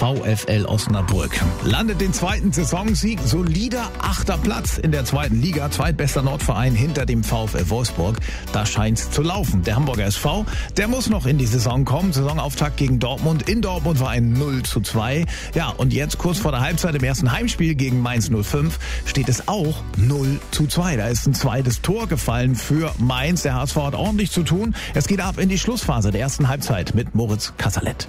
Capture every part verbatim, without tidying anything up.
VfL Osnabrück landet den zweiten Saisonsieg, solider achter Platz in der zweiten Liga, zweitbester Nordverein hinter dem VfL Wolfsburg. Da scheint's zu laufen. Der Hamburger S V, der muss noch in die Saison kommen. Saisonauftakt gegen Dortmund. In Dortmund war ein null zu zwei. Ja, und jetzt kurz vor der Halbzeit im ersten Heimspiel gegen Mainz null fünf steht es auch null zu zwei. Da ist ein zweites Tor gefallen für Mainz. Der H S V hat ordentlich zu tun. Es geht ab in die Schlussphase der ersten Halbzeit mit Moritz Kasserlet.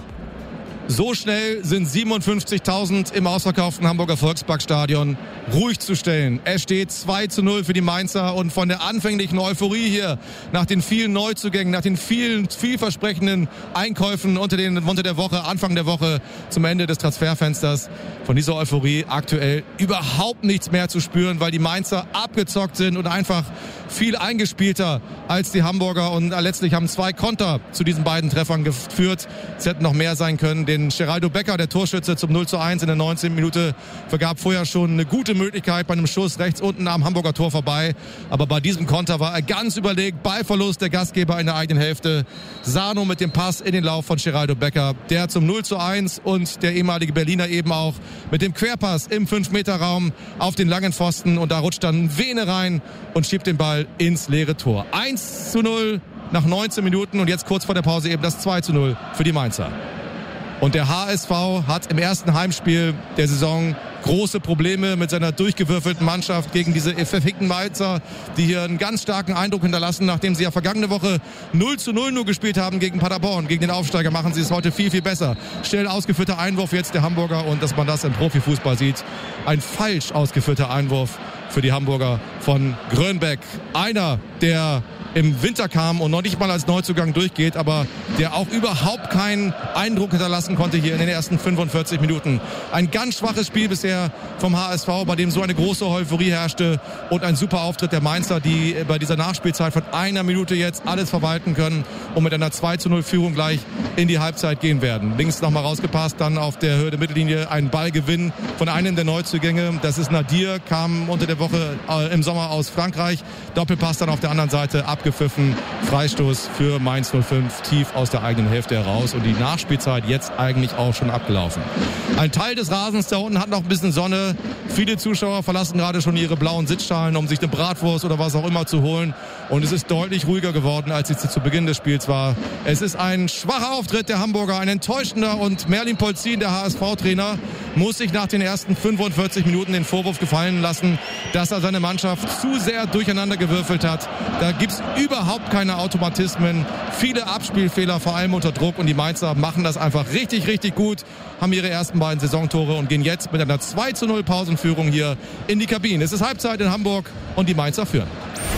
So schnell sind siebenundfünfzigtausend im ausverkauften Hamburger Volksparkstadion ruhig zu stellen. Es steht zwei zu null für die Mainzer und von der anfänglichen Euphorie hier nach den vielen Neuzugängen, nach den vielen vielversprechenden Einkäufen unter, den, unter der Woche, Anfang der Woche zum Ende des Transferfensters, von dieser Euphorie aktuell überhaupt nichts mehr zu spüren, weil die Mainzer abgezockt sind und einfach viel eingespielter als die Hamburger und letztlich haben zwei Konter zu diesen beiden Treffern geführt. Es hätten noch mehr sein können. Den Geraldo Becker, der Torschütze zum null zu eins in der neunzehnten Minute, vergab vorher schon eine gute Möglichkeit bei einem Schuss rechts unten am Hamburger Tor vorbei. Aber bei diesem Konter war er ganz überlegt. Ballverlust der Gastgeber in der eigenen Hälfte. Sano mit dem Pass in den Lauf von Geraldo Becker, der zum null zu eins und der ehemalige Berliner eben auch mit dem Querpass im fünf Meter Raum auf den langen Pfosten und da rutscht dann Vene rein und schiebt den Ball ins leere Tor. eins zu null nach neunzehn Minuten und jetzt kurz vor der Pause eben das zwei zu null für die Mainzer. Und der H S V hat im ersten Heimspiel der Saison große Probleme mit seiner durchgewürfelten Mannschaft gegen diese verfickten Mainzer, die hier einen ganz starken Eindruck hinterlassen, nachdem sie ja vergangene Woche null zu null nur gespielt haben gegen Paderborn. Gegen den Aufsteiger machen sie es heute viel, viel besser. Schnell ausgeführter Einwurf jetzt der Hamburger und dass man das im Profifußball sieht, ein falsch ausgeführter Einwurf für die Hamburger von Grönbeck. Einer, der im Winter kam und noch nicht mal als Neuzugang durchgeht, aber der auch überhaupt keinen Eindruck hinterlassen konnte hier in den ersten fünfundvierzig Minuten. Ein ganz schwaches Spiel bisher vom H S V, bei dem so eine große Euphorie herrschte und ein super Auftritt der Mainzer, die bei dieser Nachspielzeit von einer Minute jetzt alles verwalten können und mit einer zwei zu null Führung gleich in die Halbzeit gehen werden. Links nochmal rausgepasst, dann auf der Höhe der Mittellinie ein Ballgewinn von einem der Neuzugänge. Das ist Nadir, kam unter der Woche äh, im Sommer aus Frankreich. Doppelpass dann auf der anderen Seite ab gepfiffen, Freistoß für Mainz null fünf tief aus der eigenen Hälfte heraus und die Nachspielzeit jetzt eigentlich auch schon abgelaufen. Ein Teil des Rasens da unten hat noch ein bisschen Sonne. Viele Zuschauer verlassen gerade schon ihre blauen Sitzschalen, um sich eine Bratwurst oder was auch immer zu holen und es ist deutlich ruhiger geworden, als es zu Beginn des Spiels war. Es ist ein schwacher Auftritt der Hamburger, ein enttäuschender und Merlin Polzin, der H S V-Trainer, muss sich nach den ersten fünfundvierzig Minuten den Vorwurf gefallen lassen, dass er seine Mannschaft zu sehr durcheinander gewürfelt hat. Da gibt's überhaupt keine Automatismen, viele Abspielfehler, vor allem unter Druck und die Mainzer machen das einfach richtig, richtig gut, haben ihre ersten beiden Saisontore und gehen jetzt mit einer zwei zu null Pausenführung hier in die Kabine. Es ist Halbzeit in Hamburg und die Mainzer führen.